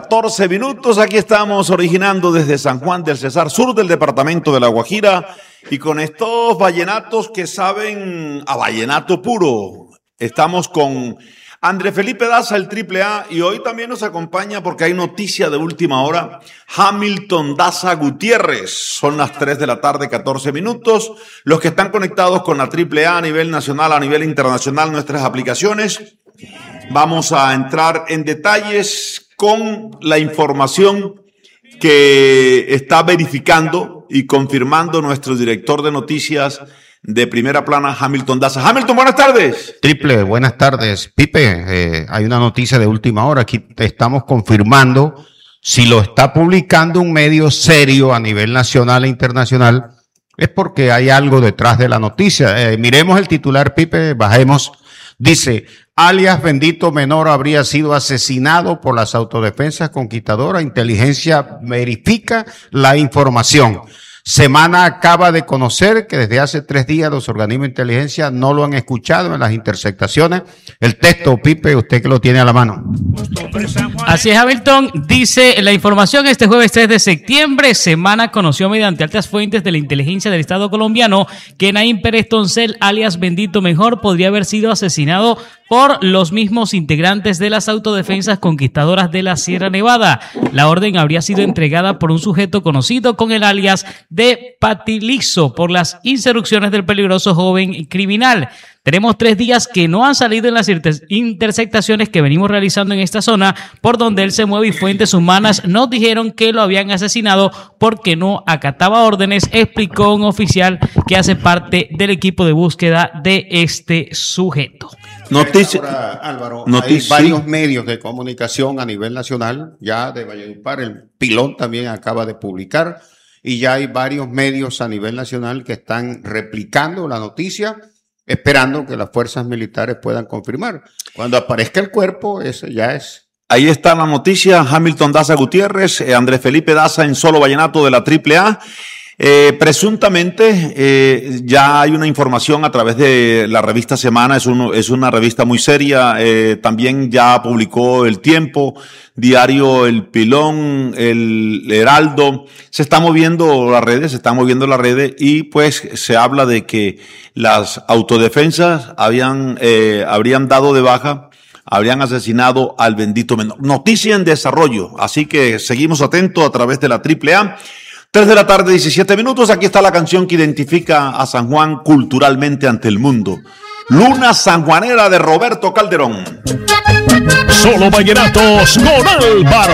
14 minutos. Aquí estamos originando desde San Juan del Cesar, sur del departamento de La Guajira, y con estos vallenatos que saben a vallenato puro. Estamos con André Felipe Daza, el AAA, y hoy también nos acompaña, porque hay noticia de última hora, Hamilton Daza Gutiérrez. Son las 3 de la tarde, 14 minutos. Los que están conectados con la AAA a nivel nacional, a nivel internacional, nuestras aplicaciones. Vamos a entrar en detalles con la información que está verificando y confirmando nuestro director de noticias de Primera Plana, Hamilton Daza. Hamilton, buenas tardes. Triple, buenas tardes. Pipe, hay una noticia de última hora. Aquí estamos confirmando si lo está publicando un medio serio a nivel nacional e internacional. Es porque hay algo detrás de la noticia. Miremos el titular, Pipe, bajemos. Dice, alias Bendito Menor habría sido asesinado por las autodefensas conquistadoras. Inteligencia verifica la información. Semana acaba de conocer que desde hace 3 días los organismos de inteligencia no lo han escuchado en las interceptaciones. El texto, Pipe, usted que lo tiene a la mano. Así es, Hamilton. Dice la información este jueves 3 de septiembre. Semana conoció mediante altas fuentes de la inteligencia del Estado colombiano que Naim Pérez Toncel, alias Bendito Mejor, podría haber sido asesinado por los mismos integrantes de las autodefensas conquistadoras de la Sierra Nevada. La orden habría sido entregada por un sujeto conocido con el alias de Patilizo por las instrucciones del peligroso joven criminal. Tenemos 3 días que no han salido en las interceptaciones que venimos realizando en esta zona por donde él se mueve, y fuentes humanas nos dijeron que lo habían asesinado porque no acataba órdenes, explicó un oficial que hace parte del equipo de búsqueda de este sujeto. Noticia, ahora, Álvaro, hay varios medios de comunicación a nivel nacional, ya de Valledupar, el Pilón también acaba de publicar, y ya hay varios medios a nivel nacional que están replicando la noticia, esperando que las fuerzas militares puedan confirmar. Cuando aparezca el cuerpo, eso ya es. Ahí está la noticia, Hamilton Daza Gutiérrez, Andrés Felipe Daza en Solo Vallenato de la AAA. Presuntamente ya hay una información a través de la revista Semana, es una revista muy seria, también ya publicó El Tiempo, Diario El Pilón, El Heraldo. Se están moviendo las redes, y pues se habla de que las autodefensas habrían dado de baja, habrían asesinado al Bendito Menor. Noticia en desarrollo, así que seguimos atentos a través de la AAA. 3 de la tarde, 17 minutos. Aquí está la canción que identifica a San Juan culturalmente ante el mundo. Luna Sanjuanera de Roberto Calderón. Solo vallenatos con Álvaro.